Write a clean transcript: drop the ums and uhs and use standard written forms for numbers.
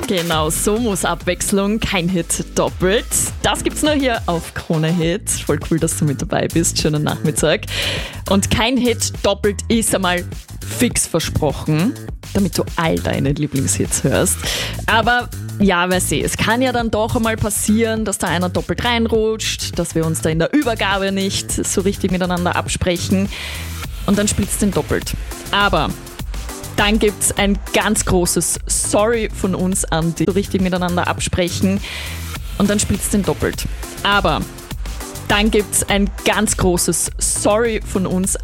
Genau, so muss Abwechslung, kein Hit doppelt. Das gibt's nur hier auf Krone Hit. Voll cool, dass du mit dabei bist. Schönen Nachmittag. Und kein Hit doppelt ist einmal fix versprochen, damit du all deine Lieblingshits hörst. Aber ja, es kann ja dann doch einmal passieren, dass da einer doppelt reinrutscht, dass wir uns da in der Übergabe nicht so richtig miteinander absprechen und dann spielt's den doppelt. Aber dann gibt's ein ganz großes Sorry von uns an die so richtig miteinander absprechen und dann spielt's den doppelt. Aber dann gibt's ein ganz großes Sorry von uns